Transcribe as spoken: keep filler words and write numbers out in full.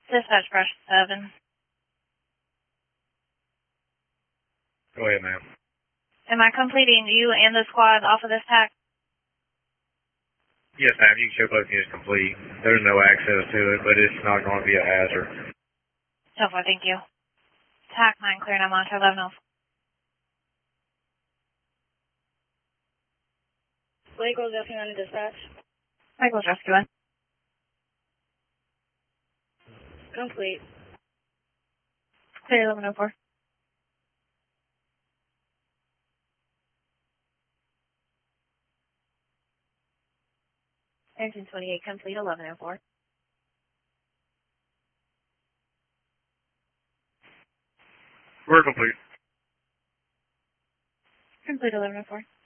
Dispatch brush seven. Go ahead, ma'am. Am I completing you and the squad off of this tack? Yes, ma'am. You can show both units complete. There's no access to it, but it's not going to be a hazard. So far, thank you. Tack nine, clear now, monitor eleven oh four. Lakewood Rescue on dispatch. Michael's rescuing. Complete. Clear eleven oh four. Engine twenty-eight, complete eleven oh four. We're complete. Complete eleven oh four.